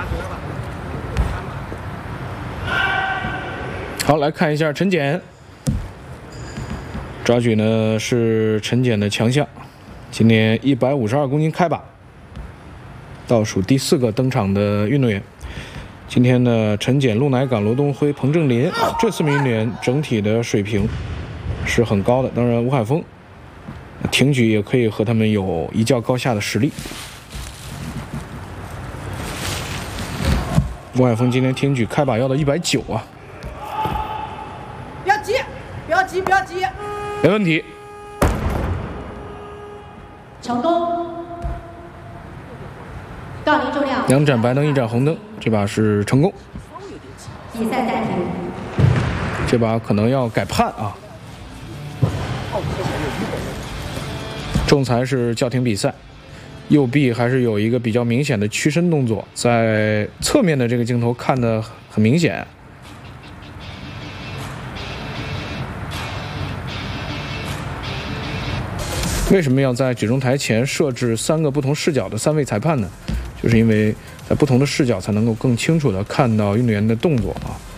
好，来看一下陈简。抓举呢是陈简的强项，今年152公斤开把，倒数第4个登场的运动员。今天呢，陈简、陆乃岗、罗东辉、彭正林这4名运动员整体的水平是很高的。当然，吴海峰挺举也可以和他们有一较高下的实力。吴海峰今天挺举开把要到190啊！ 不要急，不要急，不要急。 没问题， 成功。杠铃重量 2盏白灯1盏红灯，这把是成功。 比赛暂停。 这把可能要改判啊。仲裁是叫停比赛，右臂还是有一个比较明显的屈伸动作，在侧面的这个镜头看得很明显。为什么要在举重台前设置3个不同视角的3位裁判呢？就是因为在不同的视角才能够更清楚地看到运动员的动作啊。